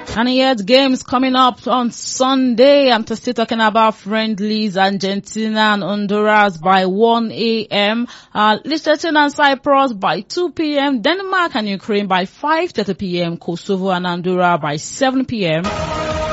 And yet games coming up on Sunday. I'm still talking about friendlies, Argentina and Honduras by 1 a.m. Liechtenstein and Cyprus by 2 p.m. Denmark and Ukraine by 5:30 p.m. Kosovo and Andorra by 7 p.m.